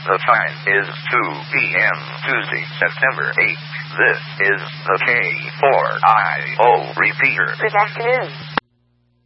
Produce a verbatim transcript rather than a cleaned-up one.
The time is two p.m. Tuesday, September eighth. This is the K four I O repeater. Good afternoon.